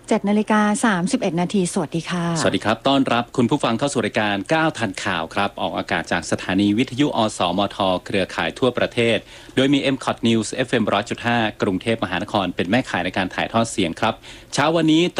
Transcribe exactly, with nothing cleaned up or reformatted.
เจ็ดนาฬิกาสามสิบเอ็ดนาทีสวัสดีค่ะสวัสดีครับต้อนรับคุณผู้ฟังเข้าสู่รายการก้าวทันข่าวครับออกอากาศจากสถานีวิทยุอสมทเครือข่ายทั่วประเทศโดยมี เอ็ม คอท News เอฟ เอ็ม หนึ่งร้อยจุดห้า กรุงเทพมหานครเป็นแม่ข่ายในการถ่ายทอดเสียงครับเช้าวันนี้